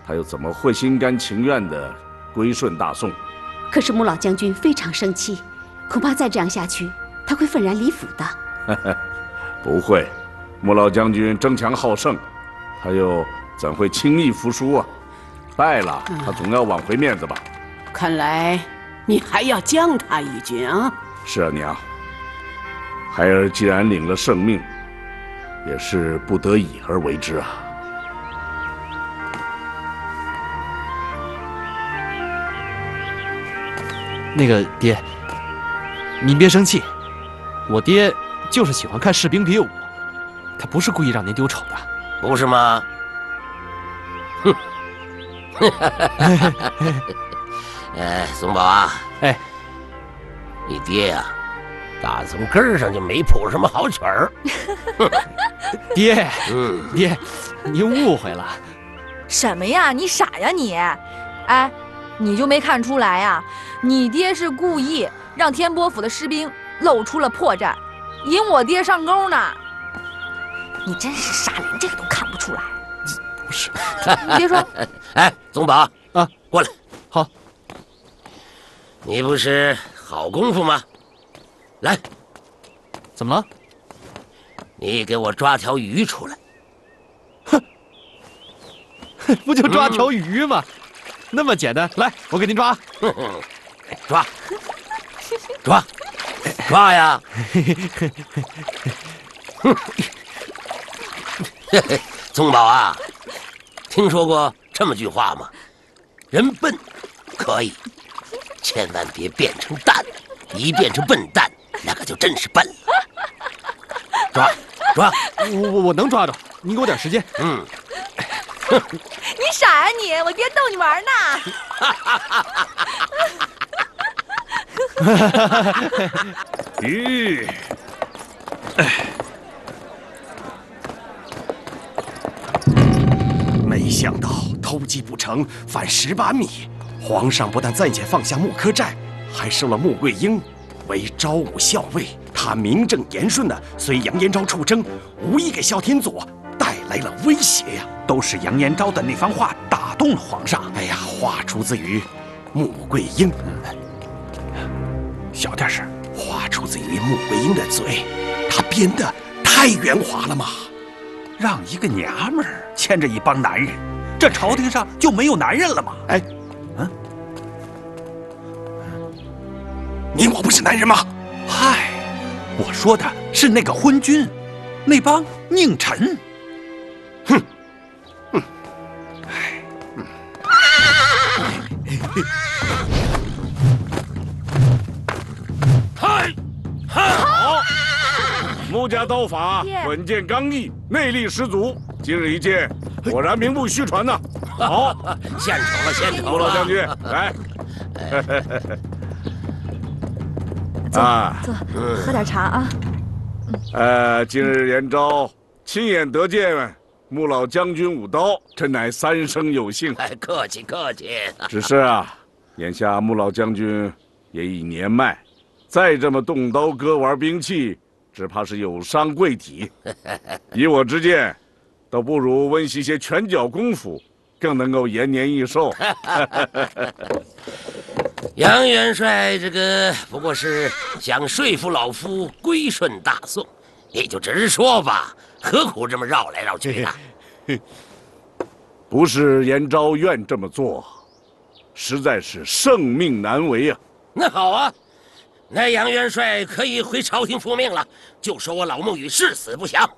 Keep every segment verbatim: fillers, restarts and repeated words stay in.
他又怎么会心甘情愿地归顺大宋？ 可是穆老将军非常生气，恐怕再这样下去，他会愤然离府的。 不会，穆老将军争强好胜，他又怎会轻易服输啊？败了，他总要挽回面子吧？ 看来你还要将他一军啊！ 是啊，娘。孩儿既然领了圣命，也是不得已而为之啊。 那个爹，您别生气，我爹就是喜欢看士兵比武，他不是故意让您丢丑的， 不是吗？哼！哎，松宝啊， 哎， 你爹呀、啊，打从根儿上就没谱什么好曲儿。 爹， 嗯， 爹，您误会了。 什么呀？你傻呀你！哎，你就没看出来呀？你爹是故意让天波府的士兵露出了破绽，引我爹上钩呢。你真是傻，连这个都看不出来。 不是， 你别说。 哎，宗宝啊， 过来。 好。 你不是好功夫吗？来。 怎么了？ 你给我抓条鱼出来。 哼，不就抓条鱼吗？嗯，那么简单。来，我给您抓。 抓，抓，抓呀！宗宝啊，听说过这么句话吗？人笨可以，千万别变成蛋，一变成笨蛋，那可就真是笨了。抓，抓！ 我我我能抓着，你给我点时间。 嗯。 你傻呀你！我爹逗你玩呢。咦，哎， 没想到偷鸡不成反蚀把米，皇上不但暂且放下穆柯寨，还收了穆桂英为昭武校尉。他名正言顺的随杨延昭出征，无意给萧天佐带来了威胁呀！ 都是杨延昭的那番话打动了皇上。 哎呀，话出自于穆桂英， 小点声。 话出自于穆桂英的嘴，她编的太圆滑了嘛！ 让一个娘们儿牵着一帮男人，这朝廷上就没有男人了吗？ 哎，嗯，你我不是男人吗？ 嗨，我说的是那个昏君，那帮佞臣。 哼，嗯，哎，嗯。 嗨，好！穆家刀法稳健刚毅，内力十足。今日一见，果然名不虚传呐。好， 献丑了，献丑了！ 穆老将军，来。 啊，坐，喝点茶啊。 呃，今日延昭亲眼得见穆老将军舞刀，真乃三生有幸。 哎，客气客气。 只是啊，眼下穆老将军也已年迈，再这么动刀割玩兵器，只怕是有伤贵体。以我之见，倒不如温习些拳脚功夫，更能够延年益寿。 杨元帅这个不过是想说服老夫归顺大宋，你就直说吧，何苦这么绕来绕去的？ 不是延昭愿这么做，实在是圣命难违啊。 那好啊，那杨元帅可以回朝廷复命了，就说我老穆羽誓死不降。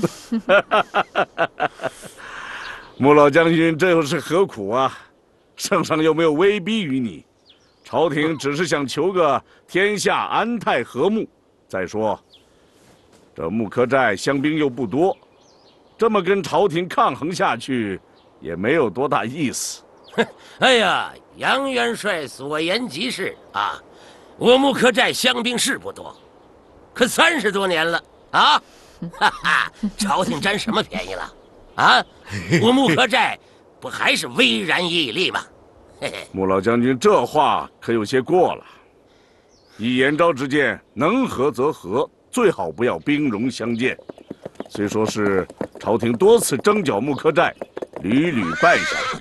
穆老将军这又是何苦啊？圣上又没有威逼于你，朝廷只是想求个天下安泰和睦。再说，这穆柯寨乡兵又不多，这么跟朝廷抗衡下去，也没有多大意思。 哎呀，杨元帅所言极是啊！我穆柯寨乡兵是不多，可三十多年了啊！哈哈，朝廷占什么便宜了？啊，我穆柯寨不还是巍然屹立吗？嘿嘿， 穆老将军这话可有些过了。以延昭之见，能和则和，最好不要兵戎相见。虽说是朝廷多次征剿穆柯寨，屡屡败下来，